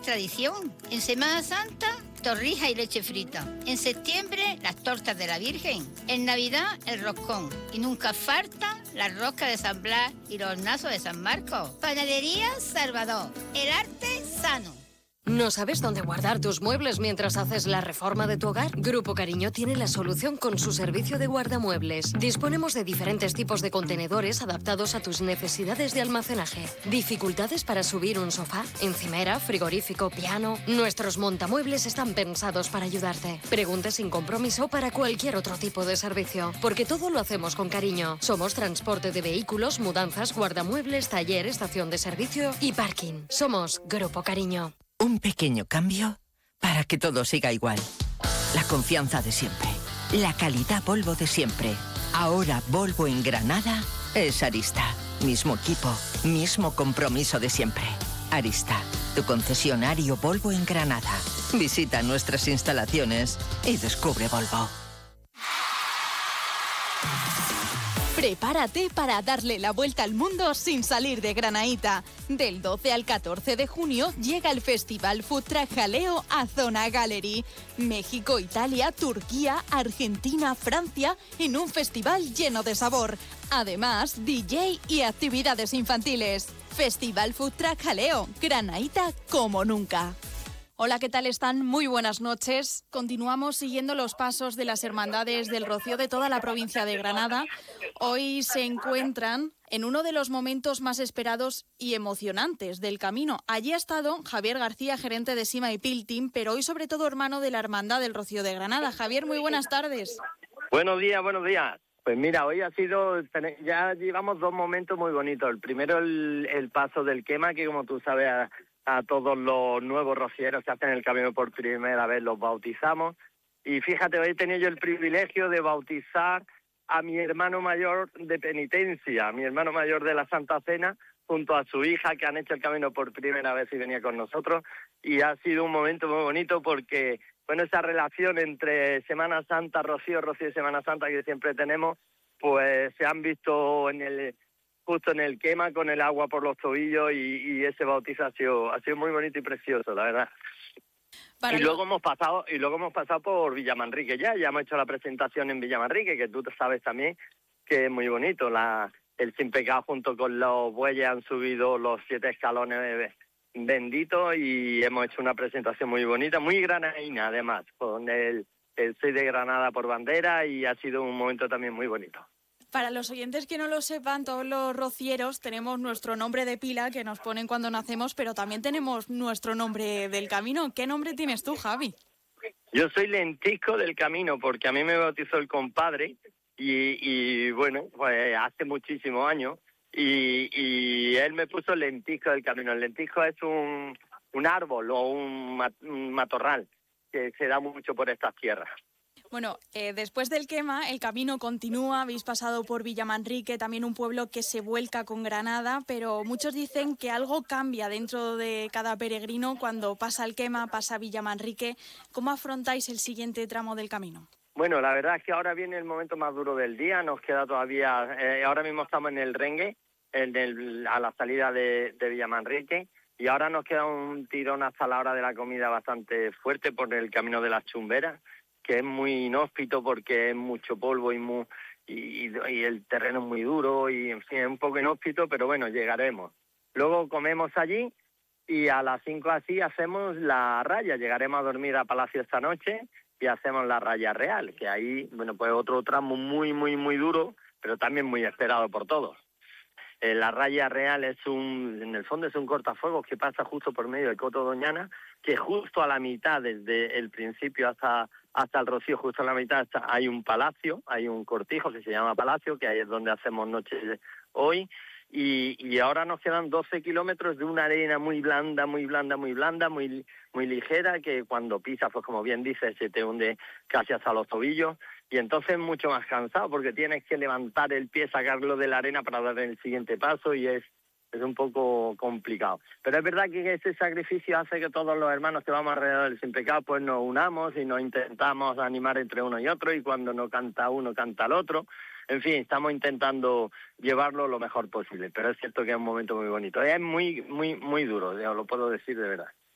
tradición. En Semana Santa, torrijas y leche frita. En septiembre, las tortas de la Virgen. En Navidad, el roscón. Y nunca falta la rosca de San Blas y los hornazos de San Marcos. Panadería Salvador. El arte sano. ¿No sabes dónde guardar tus muebles mientras haces la reforma de tu hogar? Grupo Cariño tiene la solución con su servicio de guardamuebles. Disponemos de diferentes tipos de contenedores adaptados a tus necesidades de almacenaje. ¿Dificultades para subir un sofá, encimera, frigorífico, piano? Nuestros montamuebles están pensados para ayudarte. Pregunta sin compromiso para cualquier otro tipo de servicio, porque todo lo hacemos con cariño. Somos transporte de vehículos, mudanzas, guardamuebles, taller, estación de servicio y parking. Somos Grupo Cariño. Un pequeño cambio para que todo siga igual. La confianza de siempre. La calidad Volvo de siempre. Ahora Volvo en Granada es Arista. Mismo equipo, mismo compromiso de siempre. Arista, tu concesionario Volvo en Granada. Visita nuestras instalaciones y descubre Volvo. Prepárate para darle la vuelta al mundo sin salir de Granaíta. Del 12 al 14 de junio llega el Festival Food Truck Jaleo a Zona Gallery. México, Italia, Turquía, Argentina, Francia, en un festival lleno de sabor. Además, DJ y actividades infantiles. Festival Food Truck Jaleo, Granaíta como nunca. Hola, ¿qué tal están? Muy buenas noches. Continuamos siguiendo los pasos de las hermandades del Rocío de toda la provincia de Granada. Hoy se encuentran en uno de los momentos más esperados y emocionantes del camino. Allí ha estado Javier García, gerente de Sima y Piltim, pero hoy sobre todo hermano de la Hermandad del Rocío de Granada. Javier, muy buenas tardes. Buenos días, buenos días. Pues mira, hoy ha sido, ya llevamos dos momentos muy bonitos. El primero, el paso del quema, que como tú sabes, a todos los nuevos rocieros que hacen el camino por primera vez los bautizamos. Y fíjate, hoy he tenido yo el privilegio de bautizar a mi hermano mayor de penitencia, a mi hermano mayor de la Santa Cena, junto a su hija, que han hecho el camino por primera vez y venía con nosotros. Y ha sido un momento muy bonito porque, bueno, esa relación entre Semana Santa, Rocío y Semana Santa que siempre tenemos, pues se han visto justo en el quema con el agua por los tobillos y ese bautizo ha sido muy bonito y precioso, la verdad. Y luego hemos pasado por Villamanrique ya hemos hecho la presentación en Villamanrique, que tú sabes también que es muy bonito. El Sin Pecado junto con los bueyes han subido los 7 escalones benditos y hemos hecho una presentación muy bonita, muy granadina además, con el 6 de Granada por bandera, y ha sido un momento también muy bonito. Para los oyentes que no lo sepan, todos los rocieros tenemos nuestro nombre de pila que nos ponen cuando nacemos, pero también tenemos nuestro nombre del camino. ¿Qué nombre tienes tú, Javi? Yo soy Lentisco del Camino, porque a mí me bautizó el compadre y bueno, pues hace muchísimos años, y él me puso Lentisco del Camino. El lentisco es un árbol o un matorral que se da mucho por estas tierras. Bueno, después del quema, el camino continúa. Habéis pasado por Villamanrique, también un pueblo que se vuelca con Granada, pero muchos dicen que algo cambia dentro de cada peregrino cuando pasa el quema, pasa Villamanrique. ¿Cómo afrontáis el siguiente tramo del camino? Bueno, la verdad es que ahora viene el momento más duro del día. Nos queda todavía, ahora mismo estamos en el Rengue, a la salida de Villamanrique, y ahora nos queda un tirón hasta la hora de la comida bastante fuerte por el camino de las Chumberas, que es muy inhóspito porque es mucho polvo y el terreno es muy duro y en fin, es un poco inhóspito, pero bueno, llegaremos. Luego comemos allí y a las 5 así hacemos la raya. Llegaremos a dormir a Palacio esta noche y hacemos la raya real, que ahí, bueno, pues otro tramo muy, muy, muy duro, pero también muy esperado por todos. La raya real en el fondo es un cortafuegos que pasa justo por medio del Coto Doñana, que justo a la mitad, desde el principio hasta el Rocío, justo a la mitad hay un palacio, hay un cortijo que se llama Palacio, que ahí es donde hacemos noches hoy, y ahora nos quedan 12 kilómetros de una arena muy blanda, muy blanda, muy blanda, muy ligera, que cuando pisas, pues como bien dices, se te hunde casi hasta los tobillos, y entonces mucho más cansado porque tienes que levantar el pie, sacarlo de la arena para dar el siguiente paso, y es un poco complicado. Pero es verdad que ese sacrificio hace que todos los hermanos que vamos alrededor del Sin Pecado pues nos unamos y nos intentamos animar entre uno y otro, y cuando no canta uno, canta el otro. En fin, estamos intentando llevarlo lo mejor posible, pero es cierto que es un momento muy bonito. Es muy, muy, muy duro, ya lo puedo decir de verdad.